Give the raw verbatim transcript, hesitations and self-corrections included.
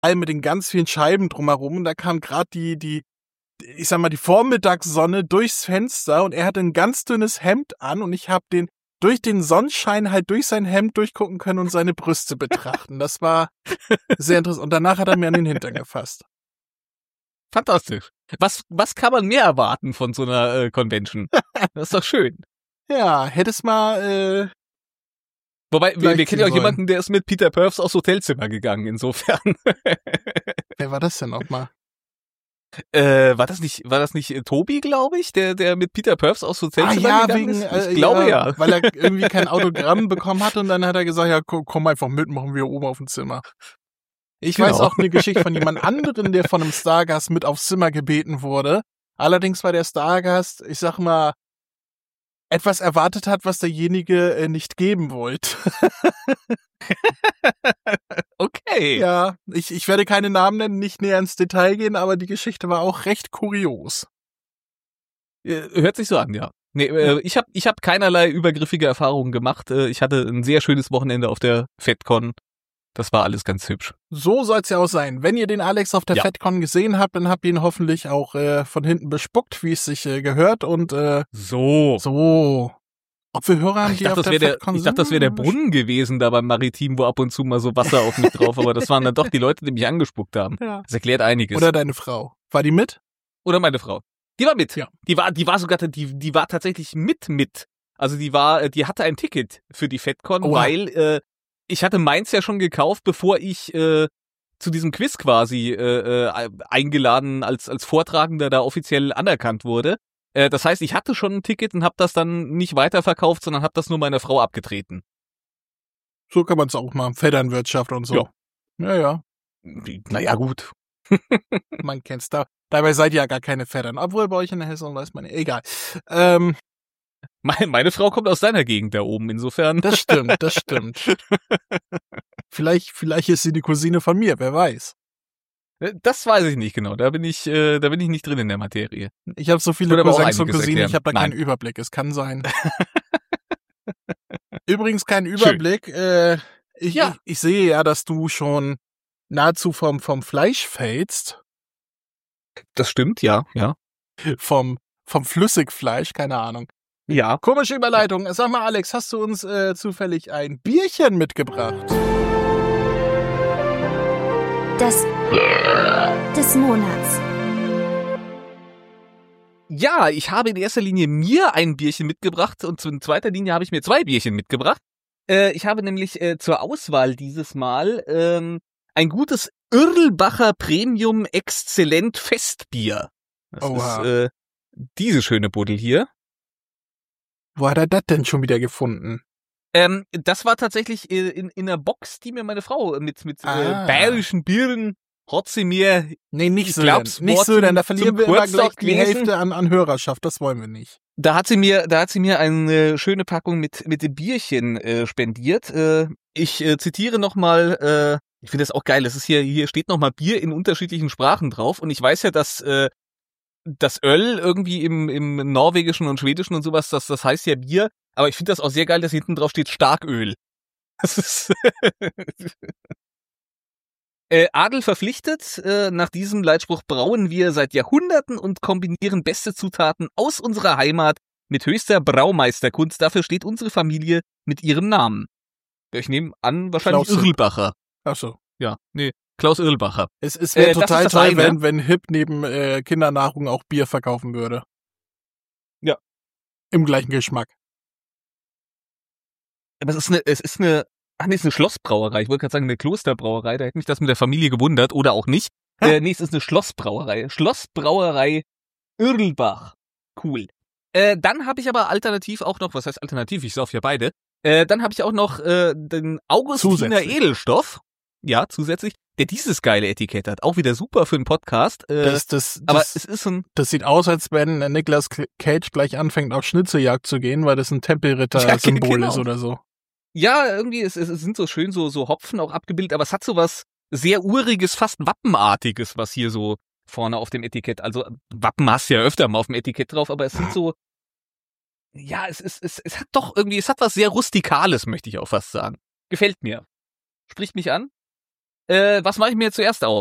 mit den ganz vielen Scheiben drumherum und da kam gerade die, die, ich sag mal, die Vormittagssonne durchs Fenster und er hatte ein ganz dünnes Hemd an und ich habe den durch den Sonnenschein halt durch sein Hemd durchgucken können und seine Brüste betrachten. Das war sehr interessant. Und danach hat er mir an den Hintern gefasst. Fantastisch. Was, was kann man mehr erwarten von so einer äh, Convention? Das ist doch schön. Ja, hättest mal, äh, Wobei, wir, wir kennen ja auch sollen. jemanden, der ist mit Peter Purves aufs Hotelzimmer gegangen, insofern. Wer war das denn nochmal? Äh, war das nicht, war das nicht äh, Tobi, glaube ich, der, der mit Peter Purves aufs Ah Hotelzimmer ja, gegangen wegen, ist? Ich äh, glaube ja, ja, weil er irgendwie kein Autogramm bekommen hat und dann hat er gesagt, ja, komm, komm einfach mit, machen wir oben auf dem Zimmer. Ich Genau. weiß auch eine Geschichte von jemand anderen, der von einem Stargast mit aufs Zimmer gebeten wurde. Allerdings war der Stargast, ich sag mal, etwas erwartet hat, was derjenige äh, nicht geben wollte. Okay. Ja, ich, ich werde keine Namen nennen, nicht näher ins Detail gehen, aber die Geschichte war auch recht kurios. Äh, Hört sich so an, ja. Nee, äh, ich habe ich hab keinerlei übergriffige Erfahrungen gemacht. Äh, ich hatte ein sehr schönes Wochenende auf der FedCon. Das war alles ganz hübsch. So soll's ja auch sein. Wenn ihr den Alex auf der Ja. FedCon gesehen habt, dann habt ihr ihn hoffentlich auch äh, von hinten bespuckt, wie es sich äh, gehört. Und äh, So. so, ob wir Hörer haben, Ich die dachte, auf das der wäre der, FedCon ich dachte, das wäre der Brunnen gewesen da beim Maritim, wo ab und zu mal so Wasser auf mich drauf, aber das waren dann doch die Leute, die mich angespuckt haben. Ja. Das erklärt einiges. Oder deine Frau. War die mit? Oder meine Frau. Die war mit. Ja. Die war, die war sogar, die, die war tatsächlich mit mit. Also die war, die hatte ein Ticket für die FedCon, Oha. weil äh, ich hatte meins ja schon gekauft, bevor ich äh, zu diesem Quiz quasi äh, äh, eingeladen als als Vortragender da offiziell anerkannt wurde. Äh, das heißt, ich hatte schon ein Ticket und habe das dann nicht weiterverkauft, sondern habe das nur meiner Frau abgetreten. So kann man es auch machen. Vetternwirtschaft und so. Ja. Ja, ja. Naja, gut. Man kennt's da. Dabei seid ihr ja gar keine Vettern. Obwohl bei euch in der Hessen weiß man, egal. Ähm, Meine, meine Frau kommt aus deiner Gegend da oben, insofern. das stimmt, das stimmt. Vielleicht, vielleicht ist sie die Cousine von mir, wer weiß. Das weiß ich nicht genau. Da bin ich, äh, da bin ich nicht drin in der Materie. Ich habe so viele Würde aber auch Cousins und einiges Cousinen, ich erklären. habe da keinen Nein. Überblick. Es kann sein. Übrigens kein Überblick. Äh, ich, Ja. ich, ich sehe ja, dass du schon nahezu vom, vom Fleisch fällst. Das stimmt, ja, ja. Vom, vom Flüssigfleisch, keine Ahnung. Ja. Komische Überleitung. Sag mal, Alex, hast du uns äh, zufällig ein Bierchen mitgebracht? Das des Monats. Ja, ich habe in erster Linie mir ein Bierchen mitgebracht und in zweiter Linie habe ich mir zwei Bierchen mitgebracht. Äh, ich habe nämlich äh, zur Auswahl dieses Mal ähm, ein gutes Irlbacher Premium Exzellent Festbier. Das Oha. ist äh, diese schöne Buddel hier. Wo hat er das denn schon wieder gefunden? Ähm, das war tatsächlich äh, in, in einer Box, die mir meine Frau mit, mit Ah. äh, bayerischen Bieren hat sie mir Nee, nicht Ich so. glaub's, denn. Nicht Wort so, denn da zum- verlieren zum wir immer Geburtstag gleich die gewesen. Hälfte an, an Hörerschaft. Das wollen wir nicht. Da hat sie mir, da hat sie mir eine schöne Packung mit mit dem Bierchen äh, spendiert. Äh, ich äh, zitiere nochmal, äh, ich finde das auch geil. Das ist hier, hier steht nochmal Bier in unterschiedlichen Sprachen drauf. Und ich weiß ja, dass äh, das Öl irgendwie im im Norwegischen und Schwedischen und sowas, das das heißt ja Bier. Aber ich finde das auch sehr geil, dass hinten drauf steht Starköl. Das ist Äh, Adel verpflichtet, äh, nach diesem Leitspruch brauen wir seit Jahrhunderten und kombinieren beste Zutaten aus unserer Heimat mit höchster Braumeisterkunst. Dafür steht unsere Familie mit ihrem Namen. Ich nehme an, wahrscheinlich Klaus. Irlbacher. Ach so. Ja, nee, Klaus Irlbacher. Es, es wäre Äh, das total ist das toll, eine. wenn, wenn Hip neben äh, Kindernahrung auch Bier verkaufen würde. Ja. Im gleichen Geschmack. Aber es ist eine, es ist eine, ach nee, es ist eine Schlossbrauerei. Ich wollte gerade sagen, eine Klosterbrauerei. Da hätte mich das mit der Familie gewundert oder auch nicht. Äh, nee, es ist eine Schlossbrauerei. Schlossbrauerei Irlbach. Cool. Äh, dann habe ich aber alternativ auch noch, was heißt alternativ? Ich sauf ja beide. Äh, dann habe ich auch noch äh, den Augustiner Zusätzlich. Edelstoff. Ja, zusätzlich. Der dieses geile Etikett hat. Auch wieder super für einen Podcast. Äh, Das, das, aber das, es ist ein, das sieht aus, als wenn äh, Nicolas Cage gleich anfängt, auf Schnitzeljagd zu gehen, weil das ein Ja, Tempelritter-Symbol genau. ist oder so. ja, irgendwie, es, es sind so schön so, so Hopfen auch abgebildet, aber es hat so was sehr Uriges, fast Wappenartiges, was hier so vorne auf dem Etikett, also Wappen hast du ja öfter mal auf dem Etikett drauf, aber es sind so, ja, es ist, es, es hat doch irgendwie, es hat was sehr Rustikales, möchte ich auch fast sagen. Gefällt mir. Spricht mich an. Äh, was mache ich mir zuerst auf?